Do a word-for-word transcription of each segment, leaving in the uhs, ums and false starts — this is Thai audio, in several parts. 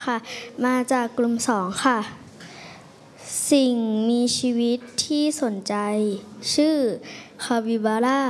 ค่ะมาจากกลุ่มสองค่ะสิ่งมีชีวิตที่สนใจชื่อคาปิบาร่า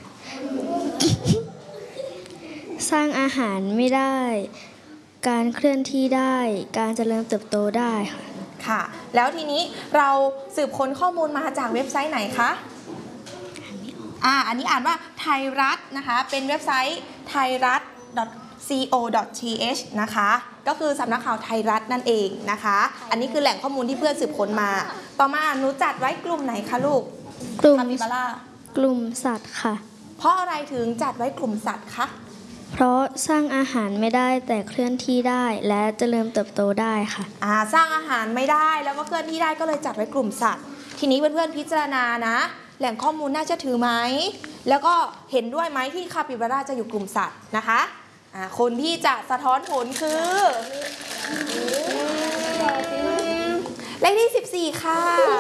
สร้างอาหารไม่ได้การเคลื่อนที่ได้การเจริญเติบโตได้ค่ะแล้วทีนี้เราสืบค้นข้อมูลมาจากเว็บไซต์ไหนคะอ่าอันนี้อ่านว่าไทยรัฐนะคะเป็นเว็บไซต์ไทยรัฐ ซี โอ ดอท ที เอช นะคะก็คือสำนักข่าวไทยรัฐนั่นเองนะคะอันนี้คือแหล่งข้อมูลที่เพื่อนสืบค้นมาต่อมาหนูจัดไว้กลุ่มไหนคะลูกกลุ่มคาปิบาร่ากลุ่มสัตว์ค่ะเพราะอะไรถึงจัดไว้กลุ่มสัตว์คะเพราะสร้างอาหารไม่ได้แต่เคลื่อนที่ได้และเจริญเติบโตได้ค่ะอ่าสร้างอาหารไม่ได้แล้วก็เคลื่อนที่ได้ก็เลยจัดไว้กลุ่มสัตว์ทีนี้เพื่อนๆพิจารณานะแหล่งข้อมูลน่าเชื่อถือไหมแล้วก็เห็นด้วยไหมที่คาปิบาร่าจะอยู่กลุ่มสัตว์นะคะอ่าคนที่จะสะท้อนผลคือเลขที่สิบสี่ค่ะ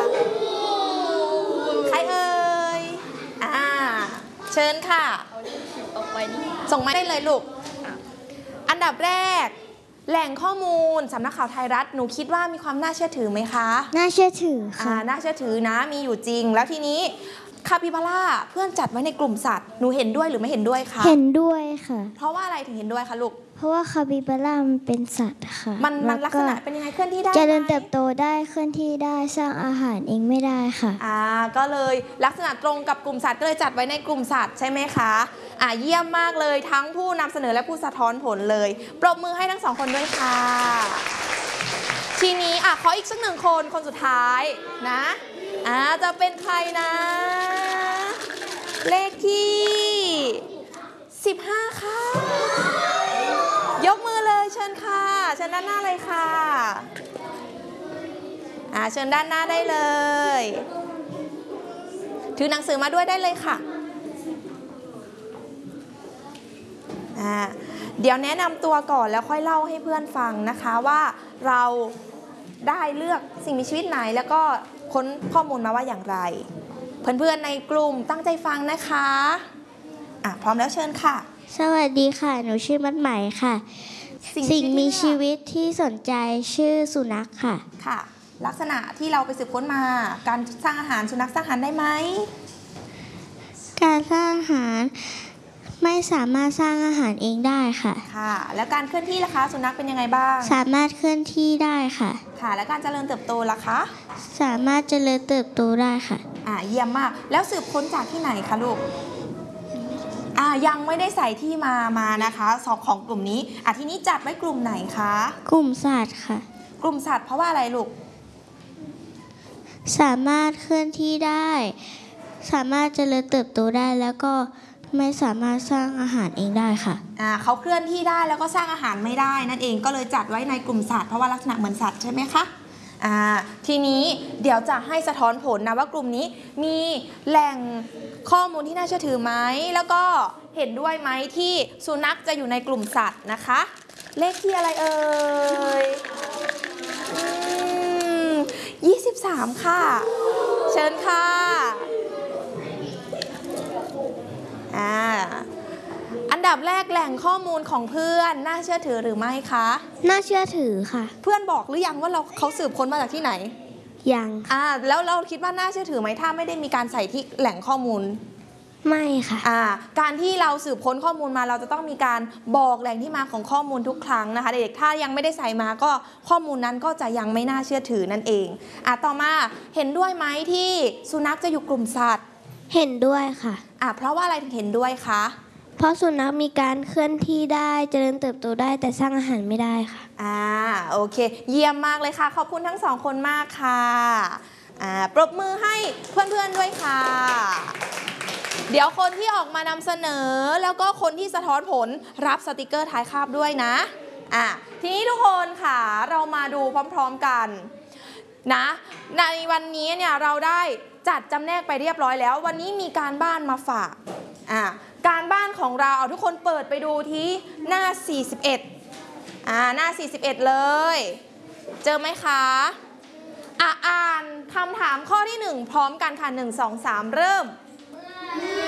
ใครเอ่ยอ่าเชิญค่ะส่งมาได้เลยลูกอันดับแรกแหล่งข้อมูลสำนักข่าวไทยรัฐหนูคิดว่ามีความน่าเชื่อถือไหมคะน่าเชื่อถือค่ะอ่าน่าเชื่อถือนะมีอยู่จริงแล้วทีนี้คาปิบาร่าเพื่อนจัดไว้ในกลุ่มสัตว์หนูเห็นด้วยหรือไม่เห็นด้วยคะเห็นด้วยค่ะเพราะว่าอะไรถึงเห็นด้วยคะลูกเพราะว่าคาปิบาร่ามันเป็นสัตว์ค่ะมันมันลักษณะเป็นยังไงเคลื่อนที่ได้เจริญเติบโตได้เคลื่อนที่ได้สร้างอาหารเองไม่ได้ค่ะอ่าก็เลยลักษณะตรงกับกลุ่มสัตว์ก็เลยจัดไว้ในกลุ่มสัตว์ใช่ไหมคะอ่าเยี่ยมมากเลยทั้งผู้นำเสนอและผู้สะท้อนผลเลยปรบมือให้ทั้งสองคนด้วยค่ะทีนี้อ่ะขออีกสักหนึ่งคนคนสุดท้ายนะอ่าจะเป็นใครนะเลขที่สิบห้าค่ะยกมือเลยเชิญค่ะเชิญด้านหน้าเลยค่ะอ่าเชิญด้านหน้าได้เลยถือหนังสือมาด้วยได้เลยค่ะอ่าเดี๋ยวแนะนำตัวก่อนแล้วค่อยเล่าให้เพื่อนฟังนะคะว่าเราได้เลือกสิ่งมีชีวิตไหนแล้วก็ค้นข้อมูลมาว่าอย่างไรเพื่อนๆในกลุ่มตั้งใจฟังนะคะอ่ะพร้อมแล้วเชิญค่ะสวัสดีค่ะหนูชื่อมัดไหมค่ะสิ่งมีชีวิตที่สนใจชื่อสุนัขค่ะค่ะลักษณะที่เราไปสืบค้นมาการสร้างอาหารสุนัขสร้างอาหารได้ไหมการสร้างอาหารไม่สามารถสร้างอาหารเองได้ค่ะค่ะแล้วการเคลื่อนที่ล่ะคะสุนัขเป็นยังไงบ้างสามารถเคลื่อนที่ได้ค่ะค่ะแล้วการเจริญเติบโตล่ะคะสามารถเจริญเติบโตได้ค่ะอ่าเยี่ยมมากแล้วสืบค้นจากที่ไหนคะลูกอ่ายังไม่ได้ใส่ที่มามานะคะสองของกลุ่มนี้อ่ะทีนี้จัดไว้กลุ่มไหนคะกลุ่มสัตว์ค่ะกลุ่มสัตว์เพราะว่าอะไรลูกสามารถเคลื่อนที่ได้สามารถเจริญเติบโตได้แล้วก็ไม่สามารถสร้างอาหารเองได้ค่ะอ่าเขาเคลื่อนที่ได้แล้วก็สร้างอาหารไม่ได้นั่นเองก็เลยจัดไว้ในกลุ่มสัตว์เพราะว่าลักษณะเหมือนสัตว์ใช่ไหมคะอ่าทีนี้เดี๋ยวจะให้สะท้อนผลนะว่ากลุ่มนี้มีแหล่งข้อมูลที่น่าเชื่อถือไหมแล้วก็เห็นด้วยไหมที่สุนัขจะอยู่ในกลุ่มสัตว์นะคะเลขที่อะไรเอ่ยยี่สิบสามค่ะเชิญค่ะอ่าอันดับแรกแหล่งข้อมูลของเพื่อนน่าเชื่อถือหรือไม่คะน่าเชื่อถือค่ะเพื่อนบอกหรือยังว่าเราเขาสืบค้นมาจากที่ไหนยังอ่าแล้วเราคิดว่าน่าเชื่อถือไหมถ้าไม่ได้มีการใส่ที่แหล่งข้อมูลไม่ค่ะอ่าการที่เราสืบค้นข้อมูลมาเราจะต้องมีการบอกแหล่งที่มาของข้อมูลทุกครั้งนะคะเด็กๆถ้ายังไม่ได้ใส่มาก็ข้อมูลนั้นก็จะยังไม่น่าเชื่อถือนั่นเองอ่าต่อมาเห็นด้วยไหมที่สุนัขจะอยู่กลุ่มสัตว์เห็นด้วยค่ะอ่าเพราะว่าอะไรถึงเห็นด้วยคะเพราะสุนัขมีการเคลื่อนที่ได้เจริญเติบโตได้แต่สร้างอาหารไม่ได้ค่ะอ่าโอเคเยี่ยมมากเลยค่ะขอบคุณทั้งสองคนมากค่ะอ่าปรบมือให้เพื่อนๆด้วยค่ะเดี๋ยวคนที่ออกมานำเสนอแล้วก็คนที่สะท้อนผลรับสติกเกอร์ท้ายคาบด้วยนะอ่ะทีนี้ทุกคนค่ะเรามาดูพร้อมๆกันนะในวันนี้เนี่ยเราได้จัดจำแนกไปเรียบร้อยแล้ววันนี้มีการบ้านมาฝากอ่ะการบ้านของเราเอาทุกคนเปิดไปดูที่หน้าสี่สิบเอ็ดอ่าหน้าสี่สิบเอ็ดเลยเจอไหมคะอ่ะอ่านคำถามข้อที่หนึ่งพร้อมกันค่ะหนึ่ง สอง สามเริ่ม